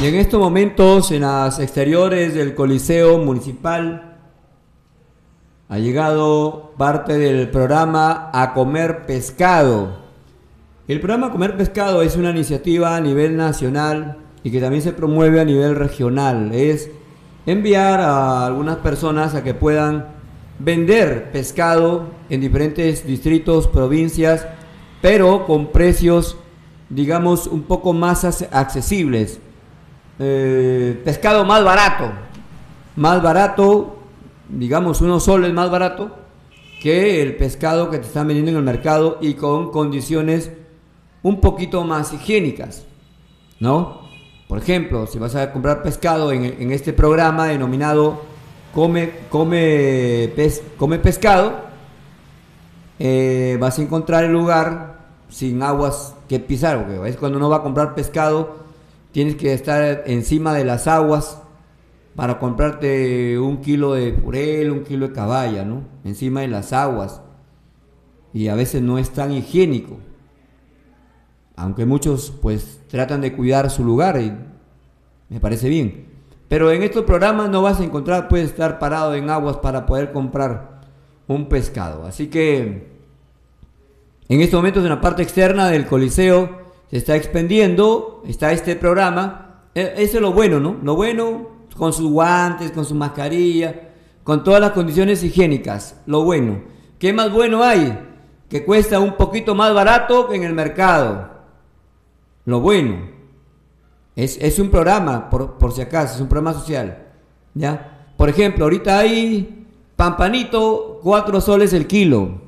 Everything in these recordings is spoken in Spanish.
Y en estos momentos, en las exteriores del Coliseo Municipal, ha llegado parte del programa A Comer Pescado. El programa A Comer Pescado es una iniciativa a nivel nacional y que también se promueve a nivel regional. Es enviar a algunas personas a que puedan vender pescado en diferentes distritos, provincias, pero con precios, digamos, un poco más accesibles. Pescado más barato, digamos unos soles más barato que el pescado que te están vendiendo en el mercado y con condiciones un poquito más higiénicas, ¿no? Por ejemplo, si vas a comprar pescado en este programa denominado Come Pescado, vas a encontrar el lugar sin aguas que pisar, porque es cuando uno va a comprar pescado. Tienes que estar encima de las aguas para comprarte 1 kilo de jurel, 1 kilo de caballa, ¿no? Encima de las aguas. Y a veces no es tan higiénico. Aunque muchos pues tratan de cuidar su lugar y me parece bien. Pero en estos programas no vas a encontrar, puedes estar parado en aguas para poder comprar un pescado. Así que en estos momentos en la parte externa del Coliseo se está expendiendo, está este programa. Eso es lo bueno, ¿no? Lo bueno, con sus guantes, con su mascarilla, con todas las condiciones higiénicas. Lo bueno. ¿Qué más bueno hay? Que cuesta un poquito más barato que en el mercado. Lo bueno. Es un programa, por si acaso, es un programa social. ¿Ya? Por ejemplo, ahorita hay pampanito, 4 soles el kilo.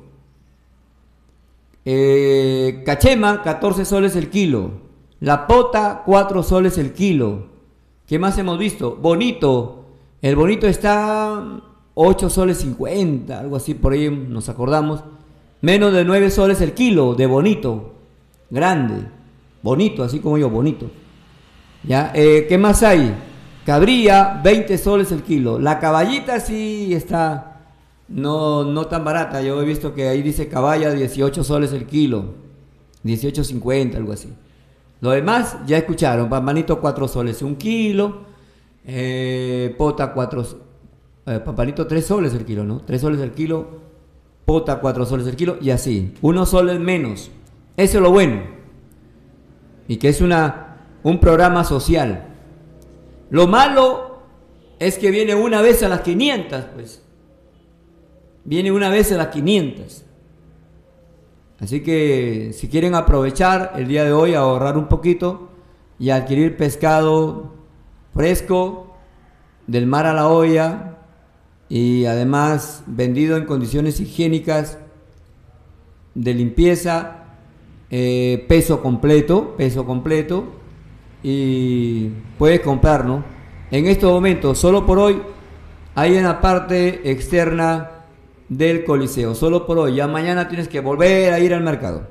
Cachema, 14 soles el kilo. La pota, 4 soles el kilo. ¿Qué más hemos visto? Bonito. El bonito está 8 soles 50, algo así, por ahí nos acordamos. Menos de 9 soles el kilo de bonito. Grande. Bonito, así como yo, bonito. ¿Ya? ¿Qué más hay? Cabría, 20 soles el kilo. La caballita sí está no tan barata. Yo he visto que ahí dice caballa 18 soles el kilo, 18.50, algo así. Lo demás ya escucharon. Pampanito 4 soles un kilo, pota 4, pampanito 3 soles el kilo, ¿no? 3 soles el kilo, pota 4 soles el kilo y así, unos soles menos. Eso es lo bueno. Y que es un programa social. Lo malo es que viene una vez a las 500, pues. Viene una vez a las 500. Así que si quieren aprovechar el día de hoy, ahorrar un poquito y adquirir pescado fresco del mar a la olla y además vendido en condiciones higiénicas de limpieza, peso completo y puedes comprar, ¿no? En estos momentos, solo por hoy, hay en la parte externa del Coliseo, solo por hoy. Ya mañana tienes que volver a ir al mercado.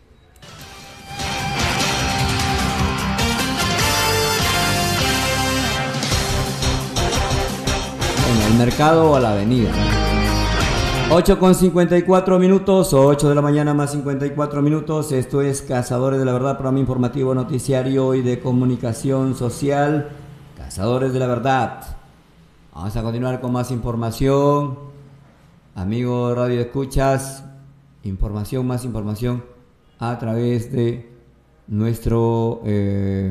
Bueno, el mercado o a la avenida. 8:54 minutos, 8 de la mañana más 54 minutos. Esto es Cazadores de la Verdad, programa informativo, noticiario y de comunicación social. Cazadores de la Verdad. Vamos a continuar con más información. Amigos Radio Escuchas, más información a través de nuestro